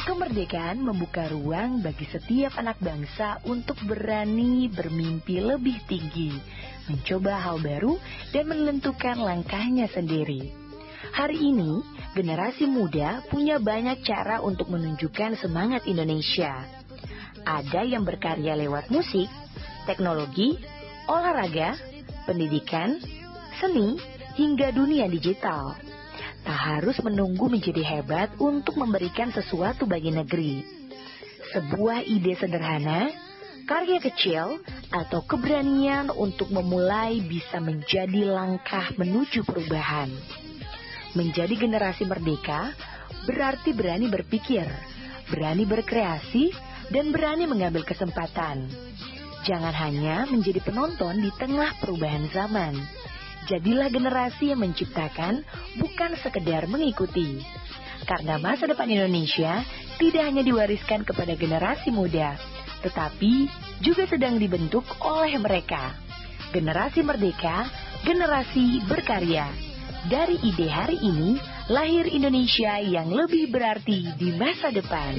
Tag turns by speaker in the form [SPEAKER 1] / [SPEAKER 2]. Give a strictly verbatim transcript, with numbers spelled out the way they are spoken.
[SPEAKER 1] Kemerdekaan membuka ruang bagi setiap anak bangsa untuk berani bermimpi lebih tinggi, mencoba hal baru, dan menentukan langkahnya sendiri. Hari ini, generasi muda punya banyak cara untuk menunjukkan semangat Indonesia. Ada yang berkarya lewat musik, teknologi, olahraga, pendidikan, seni, hingga dunia digital. Tak harus menunggu menjadi hebat untuk memberikan sesuatu bagi negeri. Sebuah ide sederhana, karya kecil, atau keberanian untuk memulai bisa menjadi langkah menuju perubahan. Menjadi generasi merdeka berarti berani berpikir, berani berkreasi, dan berani mengambil kesempatan. Jangan hanya menjadi penonton di tengah perubahan zaman. Jadilah generasi yang menciptakan, bukan sekedar mengikuti. Karena masa depan Indonesia tidak hanya diwariskan kepada generasi muda, tetapi juga sedang dibentuk oleh mereka. Generasi merdeka, generasi berkarya. Dari ide hari ini, lahir Indonesia yang lebih berarti di masa depan.